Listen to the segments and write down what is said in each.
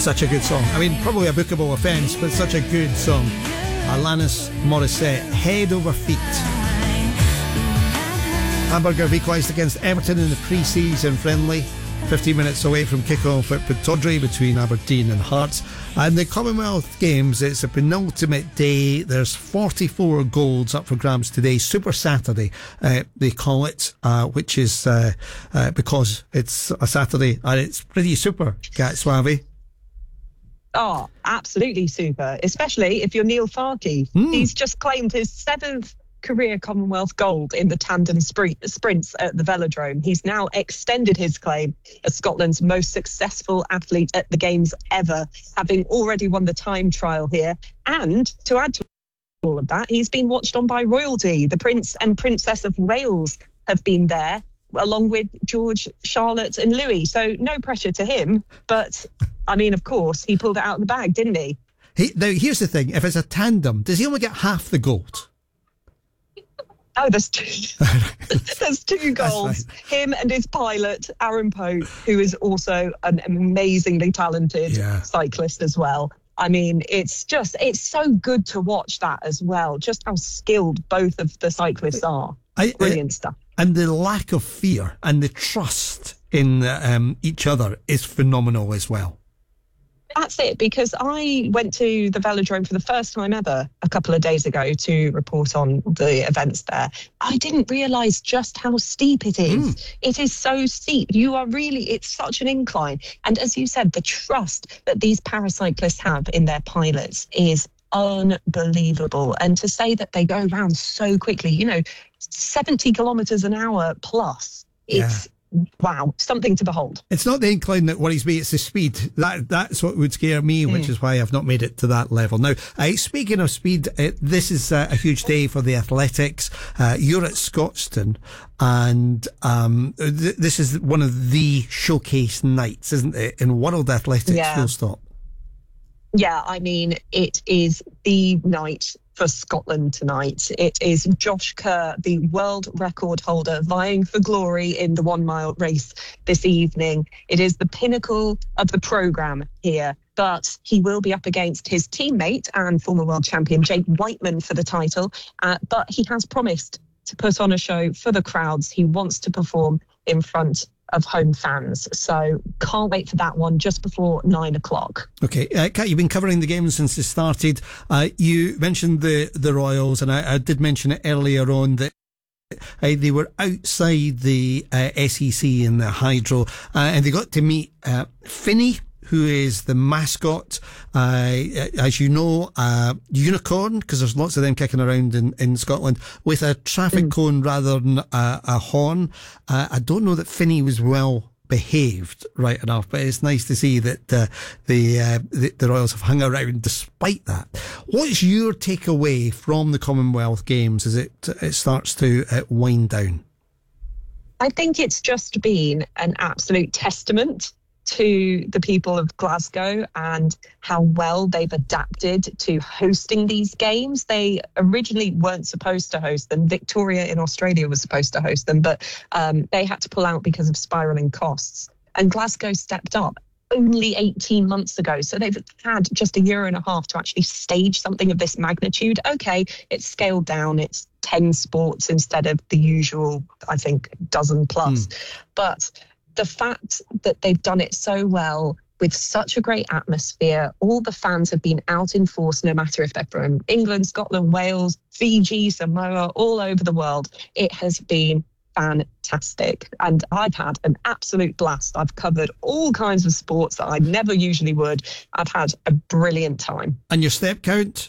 Such a good song. I mean, probably a bookable offence, but such a good song. Alanis Morissette, Head Over Feet. Hamburg have equalised against Everton in the pre-season friendly. 15 minutes away from kick-off at Pittodrie between Aberdeen and Hearts. And the Commonwealth Games, it's a penultimate day. There's 44 golds up for grabs today. Super Saturday, they call it, which is because it's a Saturday and it's pretty super, Kat Swavi. Oh, absolutely super, especially if you're Neil Farke. He's just claimed his 7th career Commonwealth gold in the tandem sprints at the Velodrome. He's now extended his claim as Scotland's most successful athlete at the Games ever, having already won the time trial here. And to add to all of that, he's been watched on by royalty. The Prince and Princess of Wales have been there, along with George, Charlotte and Louis. So no pressure to him. But, I mean, of course, he pulled it out of the bag, didn't he? Now, here's the thing. If it's a tandem, does he only get half the gold? Oh, there's two. There's 2 goals. Right. Him and his pilot, Aaron Pope, who is also an amazingly talented cyclist as well. I mean, it's so good to watch that as well. Just how skilled both of the cyclists are. Brilliant stuff. And the lack of fear and the trust in each other is phenomenal as well. That's it, because I went to the Velodrome for the first time ever a couple of days ago to report on the events there. I didn't realise just how steep it is. It is so steep. It's such an incline. And as you said, the trust that these paracyclists have in their pilots is unbelievable. And to say that they go around so quickly, 70 kilometres an hour plus, it's wow, something to behold. It's not the incline that worries me, it's the speed. That's what would scare me, which is why I've not made it to that level. Now, speaking of speed, this is a huge day for the athletics. You're at Scotstoun, and this is one of the showcase nights, isn't it, in World Athletics, full stop. Yeah, I mean, it is the night for Scotland tonight. It is Josh Kerr, the world record holder, vying for glory in the 1 mile race this evening. It is the pinnacle of the programme here, but he will be up against his teammate and former world champion Jake Whiteman for the title. But he has promised to put on a show for the crowds. He wants to perform in front of home fans. So can't wait for that one just before 9 o'clock. Okay, Kat, you've been covering the games since they started. You mentioned the Royals, and I did mention it earlier on that they were outside the SEC in the hydro, and they got to meet Finney, who is the mascot, as you know, unicorn, because there's lots of them kicking around in Scotland, with a traffic cone rather than a horn. I don't know that Finney was well behaved right enough, but it's nice to see that the Royals have hung around despite that. What's your takeaway from the Commonwealth Games as it starts to wind down? I think it's just been an absolute testament to the people of Glasgow and how well they've adapted to hosting these games. They originally weren't supposed to host them. Victoria in Australia was supposed to host them, but they had to pull out because of spiralling costs. And Glasgow stepped up only 18 months ago. So they've had just a year and a half to actually stage something of this magnitude. Okay, it's scaled down. It's 10 sports instead of the usual, I think, dozen plus. But the fact that they've done it so well with such a great atmosphere, all the fans have been out in force, no matter if they're from England, Scotland, Wales, Fiji, Samoa, all over the world. It has been fantastic. And I've had an absolute blast. I've covered all kinds of sports that I never usually would. I've had a brilliant time. And your step count?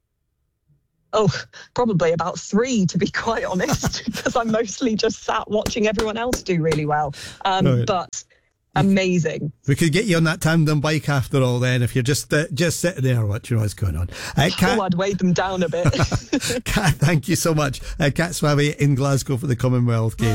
Oh, probably about 3, to be quite honest, because I'm mostly just sat watching everyone else do really well. Right. But amazing. We could get you on that tandem bike after all then, if you're just sitting there watching what's going on. Kat, I'd weigh them down a bit. Kat, thank you so much. Kat Swaby in Glasgow for the Commonwealth Games.